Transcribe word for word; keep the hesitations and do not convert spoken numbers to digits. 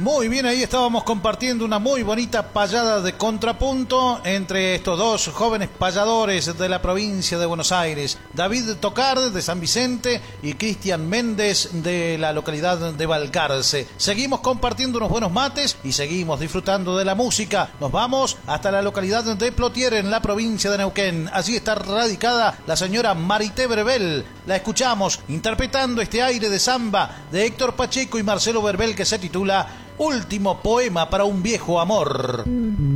Muy bien, ahí estábamos compartiendo una muy bonita payada de contrapunto entre estos dos jóvenes payadores de la provincia de Buenos Aires, David Tocar de San Vicente y Cristian Méndez de la localidad de Balcarce. Seguimos compartiendo unos buenos mates y seguimos disfrutando de la música. Nos vamos hasta la localidad de Plotier en la provincia de Neuquén. Allí está radicada la señora Marité Berbel. La escuchamos interpretando este aire de samba de Héctor Pacheco y Marcelo Berbel que se titula Último poema para un viejo amor.